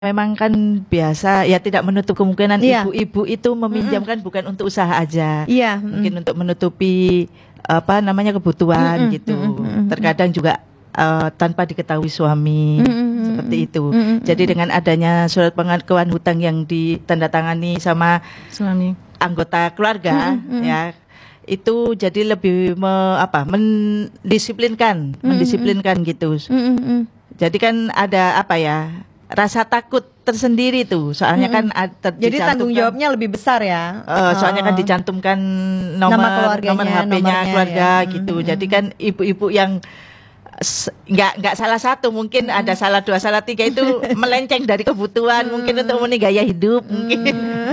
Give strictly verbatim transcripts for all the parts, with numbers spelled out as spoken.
Memang kan biasa ya, tidak menutup kemungkinan Iya. ibu-ibu itu meminjamkan Mm-mm. bukan untuk usaha aja. Iya, Mungkin mm. untuk menutupi apa namanya kebutuhan Mm-mm, gitu. mm-mm, mm-mm. Terkadang juga uh, tanpa diketahui suami, Mm-mm, seperti itu. mm-mm, Jadi mm-mm. dengan adanya surat pengakuan hutang yang ditandatangani sama suami anggota keluarga, Mm-mm, mm-mm. ya, itu jadi lebih me, apa mendisiplinkan, Mm-mm, mendisiplinkan gitu. Mm-mm, mm. Jadi kan ada apa ya, rasa takut tersendiri tuh, soalnya Mm-mm. kan ada, Jadi tanggung jawabnya lebih besar ya. Uh, soalnya kan Oh. dicantumkan nomor Nama keluarganya, nomor H P-nya nomornya keluarga ya. gitu. Mm-mm. Jadi kan ibu-ibu yang s- nggak nggak salah satu, mungkin ada salah dua, salah tiga itu melenceng dari kebutuhan, mungkin untuk memenuhi gaya hidup, mungkin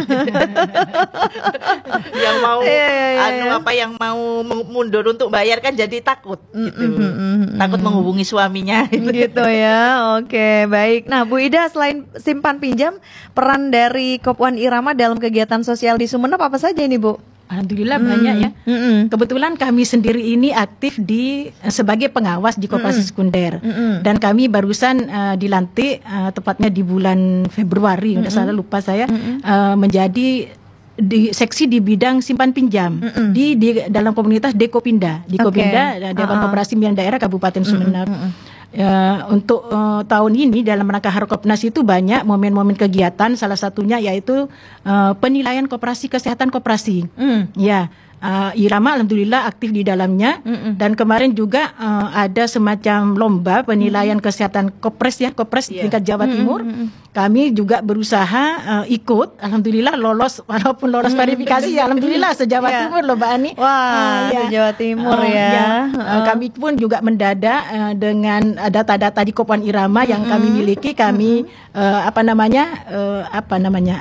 yang mau Iya, iya, iya, anu iya. apa yang mau mu- mundur untuk bayar kan jadi takut gitu, Mm, mm, mm, mm, takut mm. menghubungi suaminya. Gitu ya, oke baik. Nah Bu Ida, selain simpan pinjam, peran dari Kopwan Irama dalam kegiatan sosial di Sumeneb apa saja ini Bu? Alhamdulillah banyak ya. Mm-mm. Kebetulan kami sendiri ini aktif di sebagai pengawas di koperasi Mm-mm. sekunder, Mm-mm. dan kami barusan uh, dilantik uh, tepatnya di bulan Februari, udah salah lupa saya, uh, menjadi di seksi di bidang simpan pinjam Mm-mm. di, di dalam komunitas Dekopinda, di Oke. Kopinda Dewan Uh-uh. Koperasi Pimpinan Daerah Kabupaten Sumeneb. Mm-mm. Ya, untuk uh, tahun ini dalam rangka Harkopnas itu banyak momen-momen kegiatan, salah satunya yaitu uh, penilaian koperasi, kesehatan koperasi. Mm. Ya, uh, Irama alhamdulillah aktif di dalamnya. Mm-mm. Dan kemarin juga uh, ada semacam lomba penilaian kesehatan kopres ya, kopres Iya. tingkat Jawa Timur. Mm-mm. Kami juga berusaha uh, ikut, alhamdulillah lolos, walaupun lolos verifikasi ya alhamdulillah se-Jawa Iya. Timur loh Mbak Ani. Wah, Uh, ya. se-Jawa Timur Uh, ya. Uh, Uh. kami pun juga mendadak uh, dengan uh, data-data di Kopwan Irama yang kami miliki, kami uh, apa namanya uh, apa namanya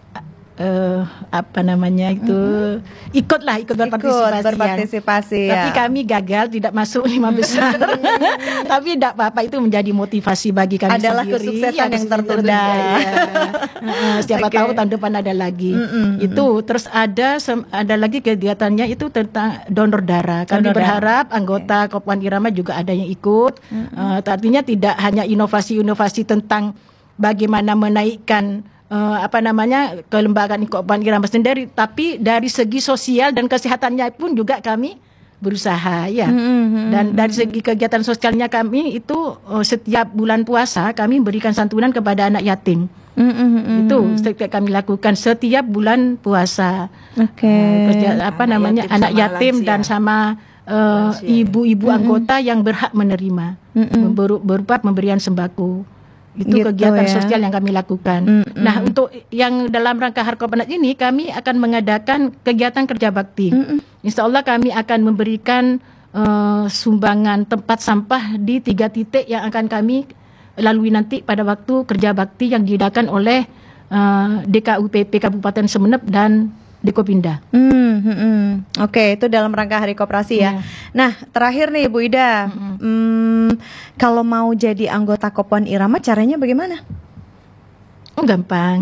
eh apa namanya itu ikutlah ikut berpartisipasi, Ikut berpartisipasi ya. Tapi ya. kami gagal tidak masuk lima besar. Tapi tidak apa-apa, itu menjadi motivasi bagi kami Adalah sendiri. kesuksesan Ya, yang kesuksesan tertunda. ya. Eh, siapa Oke. tahu tahun depan ada lagi. Mm-mm, Itu terus ada sem- ada lagi kegiatannya itu tentang donor darah. Kami Donor darah. berharap anggota Kopwan Irama juga ada yang ikut. Eh, artinya tidak hanya inovasi-inovasi tentang bagaimana menaikkan Uh, apa namanya kelembagaan Kopwan Irama sendiri, tapi dari segi sosial dan kesehatannya pun juga kami berusaha ya. Mm-hmm. Dan dari segi kegiatan sosialnya kami itu uh, setiap bulan puasa kami berikan santunan kepada anak yatim. Mm-hmm. Itu setiap kami lakukan setiap bulan puasa. Oke. Uh, kerja- apa Anak namanya yatim anak sama yatim lansia. dan sama uh, Lansia. ibu-ibu anggota yang berhak menerima, Mm-mm. Beru- berupa pemberian sembako. Itu Gitu kegiatan ya. sosial yang kami lakukan. Mm-mm. Nah, untuk yang dalam rangka Harkopnas ini kami akan mengadakan kegiatan kerja bakti. Mm-mm. Insya Allah kami akan memberikan uh, sumbangan tempat sampah di tiga titik yang akan kami lalui nanti pada waktu kerja bakti yang diadakan oleh uh, D K U P P Kabupaten Sumeneb dan Dekopinda. Hmm, hmm, hmm. Oke, itu dalam rangka Hari Koperasi ya. Iya. Nah, terakhir nih Bu Ida, hmm, kalau mau jadi anggota Kopwan Irama caranya bagaimana? Oh, gampang.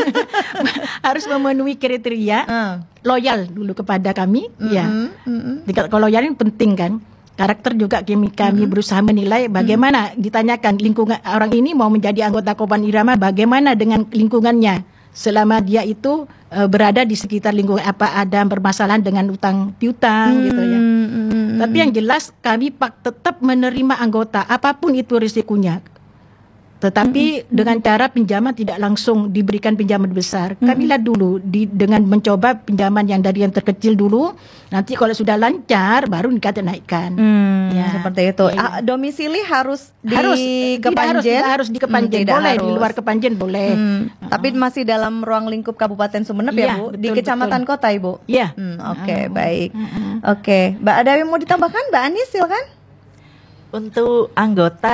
Harus memenuhi kriteria Ah. loyal dulu kepada kami, ya. Mm, mm, mm. Jika kalau loyal ini penting kan. Karakter juga kami, kami berusaha menilai bagaimana, ditanyakan lingkungan orang ini mau menjadi anggota Kopwan Irama, bagaimana dengan lingkungannya selama dia itu eh, berada di sekitar lingkungan, apa ada permasalahan dengan utang piutang gitu ya. Mm, mm, mm. Tapi yang jelas kami pak tetap menerima anggota apapun itu risikonya. Tetapi dengan cara pinjaman tidak langsung diberikan pinjaman besar. Kami lihat dulu di, dengan mencoba pinjaman yang dari yang terkecil dulu. Nanti kalau sudah lancar baru kita naikkan. Hmm, Ya. seperti itu. Ya, ya. Ah, domisili harus di Harus tidak harus, Kepanjen. tidak harus di Kepanjen, Hmm, tidak boleh di harus. luar Kepanjen boleh. Hmm, Tapi masih dalam ruang lingkup Kabupaten Sumeneb ya Iya, Bu, di betul, kecamatan betul. kota Ibu. Iya. Hmm, Oke, Mm-mm. baik. Mm-mm. Oke, Mbak Adawi mau ditambahkan, Mbak Anis silakan. Untuk anggota,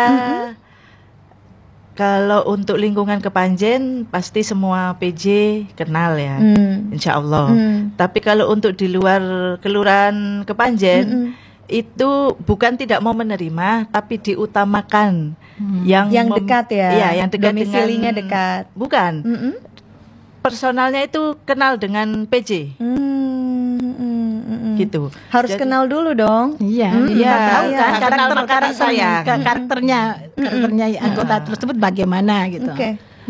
kalau untuk lingkungan Kepanjen pasti semua P J kenal ya, Hmm. insya Allah. Hmm. Tapi kalau untuk di luar kelurahan Kepanjen, Mm-mm. itu bukan tidak mau menerima, tapi diutamakan yang Yang mem- dekat ya. Iya, yang dekat Domisilinya dengan, dekat. Bukan, Mm-mm. personalnya itu kenal dengan P J, Hmm, mm, mm, mm. gitu. Harus Jadi- kenal dulu dong. Iya, Hmm, iya, iya, tahu iya. kan Kenal karakter maka karakter disayang. karakternya karakternya anggota tersebut bagaimana gitu. Oke.